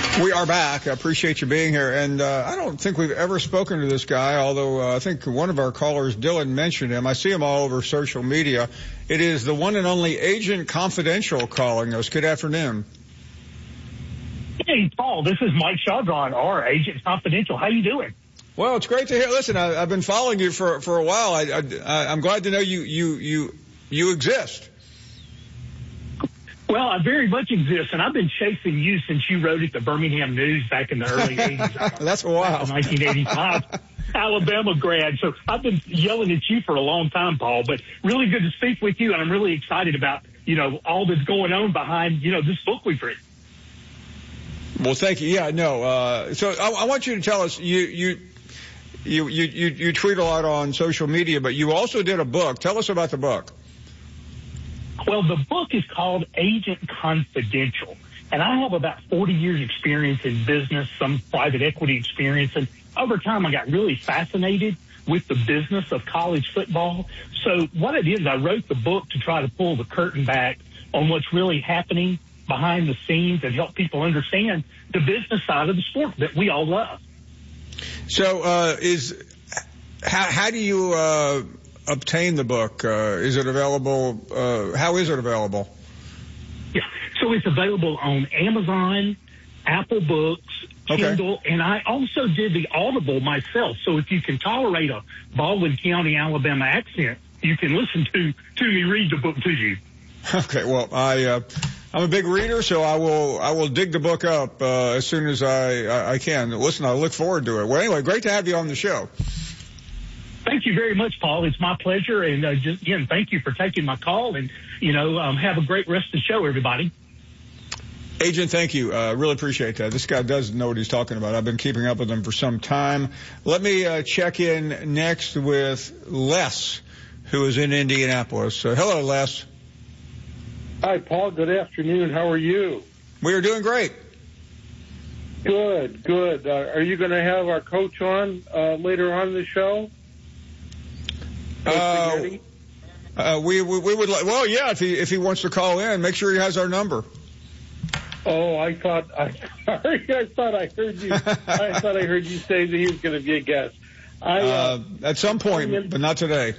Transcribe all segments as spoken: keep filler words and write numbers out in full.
We are back. I appreciate you being here. And uh, I don't think we've ever spoken to this guy, although uh, I think one of our callers, Dylan, mentioned him. I see him all over social media. It is the one and only Agent Confidential calling us. Good afternoon. Hey, Paul, this is Mike Chaudron, our Agent Confidential. How you doing? Well, it's great to hear. Listen, I, I've been following you for for a while. I, I, I'm glad to know you you you you exist. Well, I very much exist, and I've been chasing you since you wrote at the Birmingham News back in the early eighties. That's a while. nineteen eighty-five, Alabama grad. So I've been yelling at you for a long time, Paul, but really good to speak with you, and I'm really excited about, you know, all that's going on behind, you know, this book we've written. Well, thank you. Yeah, no. Uh, so I, I want you to tell us, you, you, you, you, you, you tweet a lot on social media, but you also did a book. Tell us about the book. Well, the book is called Agent Confidential, and I have about forty years experience in business, some private equity experience, and over time I got really fascinated with the business of college football. So what I did is I wrote the book to try to pull the curtain back on what's really happening behind the scenes and help people understand the business side of the sport that we all love. So uh, is how, how do you uh, obtain the book? Uh, is it available? Uh, how is it available? Yeah, so it's available on Amazon, Apple Books, Kindle, okay. And I also did the Audible myself. So if you can tolerate a Baldwin County, Alabama accent, you can listen to, to me read the book to you. Okay, well, I, uh, I'm a big reader, so I will, I will dig the book up, uh, as soon as I, I, I can. Listen, I look forward to it. Well, anyway, great to have you on the show. Thank you very much, Paul. It's my pleasure. And, uh, just again, thank you for taking my call, and, you know, um, have a great rest of the show, everybody. Agent, thank you. Uh, really appreciate that. This guy does know what he's talking about. I've been keeping up with him for some time. Let me, uh, check in next with Les, who is in Indianapolis. So, hello, Les. Hi, Paul. Good afternoon. How are you? We are doing great. Good, good. Uh, are you going to have our coach on uh, later on in the show? Uh, uh, we, we we would like. Well, yeah. If he if he wants to call in, make sure he has our number. Oh, I thought I sorry. I thought I heard you. I thought I heard you say that he was going to be a guest. I, uh, uh, at some point, in, but not today.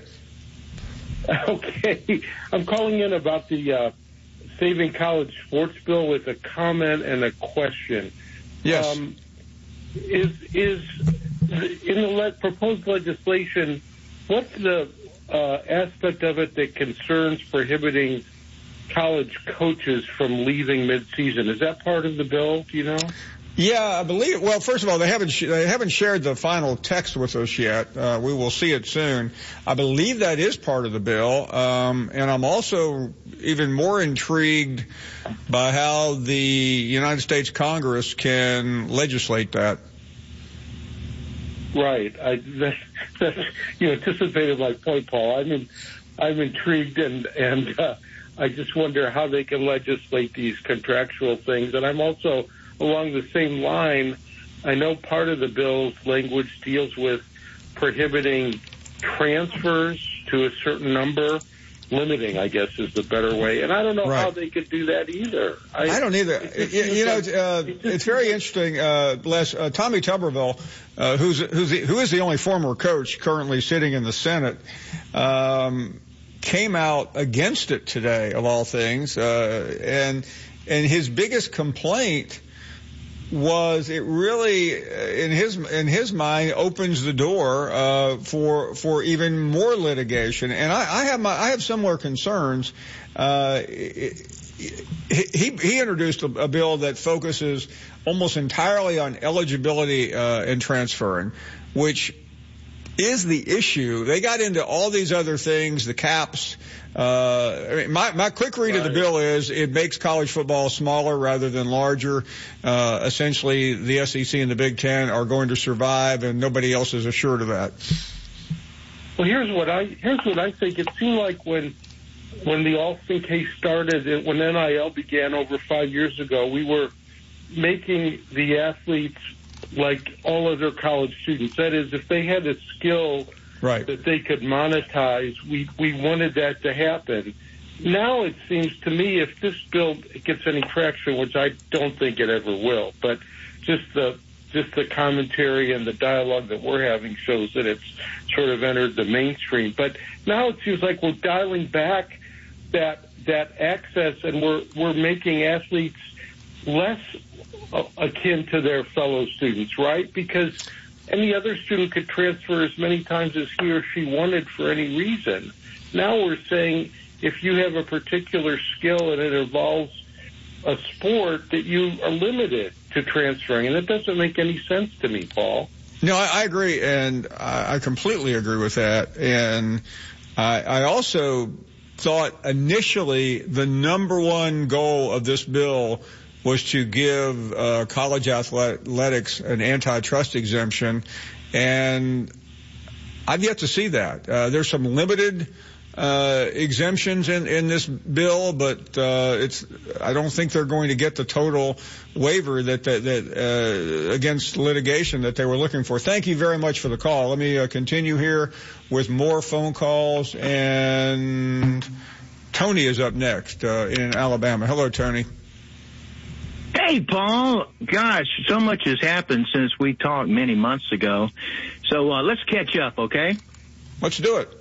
Okay, I'm calling in about the uh, Saving College Sports Bill with a comment and a question. Yes. Um, is is in the le- proposed legislation, what's the uh, aspect of it that concerns prohibiting college coaches from leaving mid-season? Is that part of the bill? Do you know? Yeah, I believe. Well, first of all, they haven't sh- they haven't shared the final text with us yet. Uh, we will see it soon. I believe that is part of the bill, um, and I'm also even more intrigued by how the United States Congress can legislate that. Right. I that, that, you anticipated my point, Paul. I'm in, I'm intrigued, and and uh, I just wonder how they can legislate these contractual things. And I'm also along the same line. I know part of the bill's language deals with prohibiting transfers to a certain number, limiting, I guess, is the better way. And I don't know right. how they could do that either. I, I don't either. It, you, you know, like, uh, it it's very like, interesting, uh, Les. Uh, Tommy Tuberville, uh, who's who's the, who is the only former coach currently sitting in the Senate, um, came out against it today, of all things, uh, and and his biggest complaint was it really, in his in his mind, opens the door uh, for for even more litigation. And I, I have my I have similar concerns. Uh, he he introduced a, a bill that focuses almost entirely on eligibility uh, and transferring, which is the issue. They got into all these other things, the caps. Uh, I mean, my, my quick read right. of the bill is it makes college football smaller rather than larger. Uh, essentially, the S E C and the Big Ten are going to survive, and nobody else is assured of that. Well, here's what I here's what I think. It seemed like when when the Alston case started, when N I L began over five years ago, we were making the athletes like all other college students. That is, if they had a skill right. that they could monetize, we, we wanted that to happen. now it seems to me if this bill gets any traction, which I don't think it ever will, but just the just the commentary and the dialogue that we're having shows that it's sort of entered the mainstream. But now it seems like we're dialing back that that access, and we're we're making athletes less akin to their fellow students, right? Because any other student could transfer as many times as he or she wanted for any reason. Now we're saying if you have a particular skill and it involves a sport, that you are limited to transferring. And that doesn't make any sense to me, Paul. No, I, I agree, and I, I completely agree with that. And I, I also thought initially the number one goal of this bill was to give uh, college athletics an antitrust exemption, and I've yet to see that. Uh, there's some limited uh, exemptions in, in this bill, but uh, it's I don't think they're going to get the total waiver that that, that uh, against litigation that they were looking for. Thank you very much for the call. Let me uh, continue here with more phone calls, and Tony is up next uh, in Alabama. Hello, Tony. Hey, Paul. Gosh, so much has happened since we talked many months ago. So uh, let's catch up, okay? Let's do it.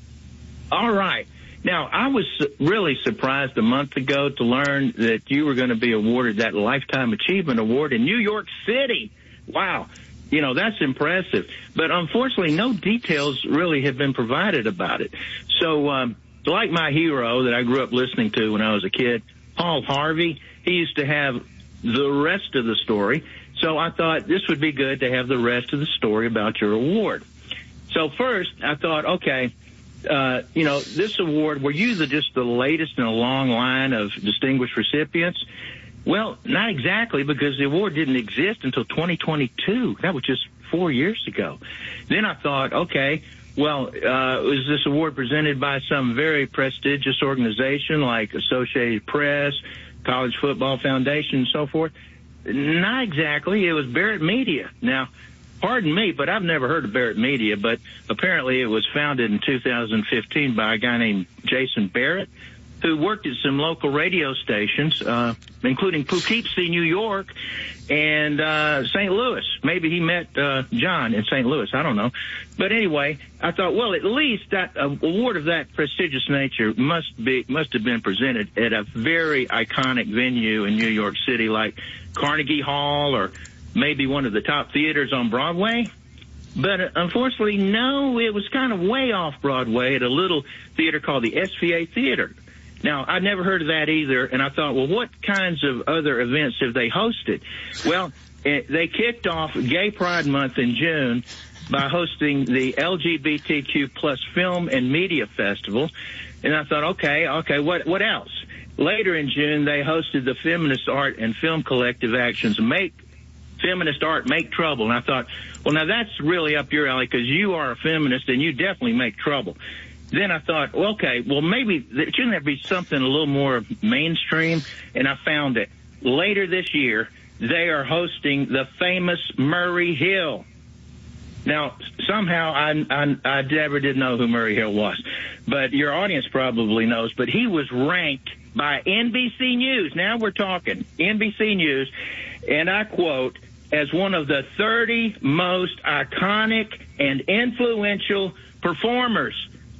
All right. Now, I was really surprised a month ago to learn that you were going to be awarded that Lifetime Achievement Award in New York City. Wow. You know, that's impressive. But unfortunately, no details really have been provided about it. So, um, like my hero that I grew up listening to when I was a kid, Paul Harvey, he used to have the rest of the story. So I thought this would be good to have the rest of the story about your award. So first, I thought, okay, uh, you know, this award, were you the, just the latest in a long line of distinguished recipients? Well, not exactly, because the award didn't exist until twenty twenty-two. That was just four years ago. Then I thought, okay, well, uh, was this award presented by some very prestigious organization like Associated Press, College Football Foundation, and so forth? Not exactly. It was Barrett Media. Now, pardon me, but I've never heard of Barrett Media, but apparently it was founded in two thousand fifteen by a guy named Jason Barrett, who worked at some local radio stations, uh, including Poughkeepsie, New York, and uh Saint Louis. Maybe he met uh John in Saint Louis. I don't know. But anyway, I thought, well, at least that uh, award of that prestigious nature must be must have been presented at a very iconic venue in New York City, like Carnegie Hall or maybe one of the top theaters on Broadway. But uh, unfortunately, no, it was kind of way off Broadway at a little theater called the S V A Theater. Now, I'd never heard of that either, and I thought, well, what kinds of other events have they hosted? Well, it, they kicked off Gay Pride Month in June by hosting the L G B T Q plus Film and Media Festival, and I thought, okay, okay, what what else? Later in June, they hosted the Feminist Art and Film Collective Actions Make Feminist Art Make Trouble, and I thought, well, now that's really up your alley because you are a feminist and you definitely make trouble. Then I thought, well, okay, well, maybe shouldn't there be something a little more mainstream? And I found it. Later this year, they are hosting the famous Murray Hill. Now, somehow I, I, I never did know who Murray Hill was, but your audience probably knows. But he was ranked by N B C News. Now we're talking N B C News, and I quote, as one of the thirty most iconic and influential performers.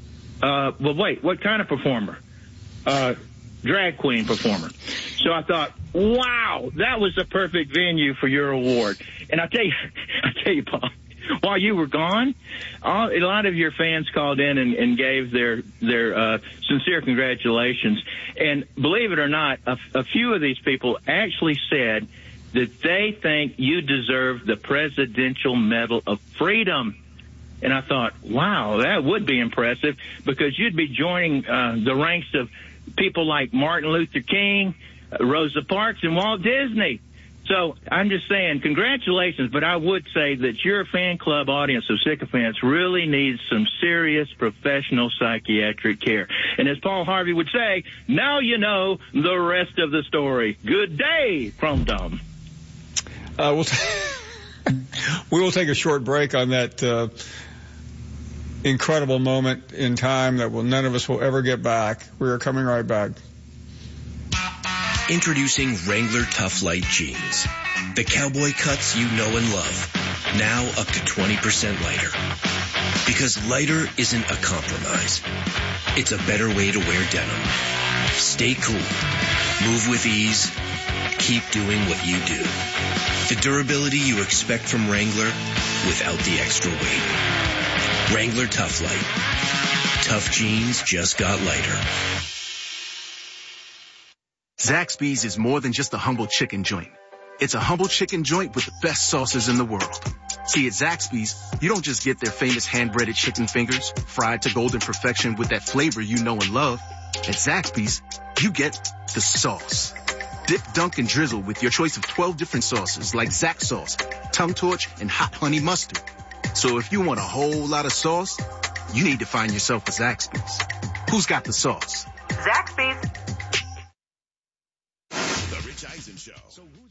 Uh, well, wait, what kind of performer? Uh, drag queen performer. So I thought, wow, that was the perfect venue for your award. And I tell you, I tell you, Paul, while you were gone, all, a lot of your fans called in and, and gave their their uh, sincere congratulations. And believe it or not, a, a few of these people actually said that they think you deserve the Presidential Medal of Freedom. And I thought, wow, that would be impressive because you'd be joining uh, the ranks of people like Martin Luther King, uh, Rosa Parks, and Walt Disney. So I'm just saying, congratulations, but I would say that your fan club audience of sycophants really needs some serious professional psychiatric care. And as Paul Harvey would say, now you know the rest of the story. Good day, Chrome Dome. Uh, we'll t- we will take a short break on that uh, incredible moment in time that will none of us will ever get back. We are coming right back. Introducing Wrangler Tough Light Jeans. The cowboy cuts you know and love. Now up to twenty percent lighter. Because lighter isn't a compromise. It's a better way to wear denim. Stay cool. Move with ease. Keep doing what you do. The durability you expect from Wrangler without the extra weight. Wrangler Tough Light. Tough jeans just got lighter. Zaxby's is more than just a humble chicken joint. It's a humble chicken joint with the best sauces in the world. See, at Zaxby's, you don't just get their famous hand-breaded chicken fingers, fried to golden perfection with that flavor you know and love. At Zaxby's, you get the sauce. Dip, dunk, and drizzle with your choice of twelve different sauces like Zax sauce, tongue torch, and hot honey mustard. So if you want a whole lot of sauce, you need to find yourself a Zaxby's. Who's got the sauce? Zaxby's. The Rich Eisen Show. So who's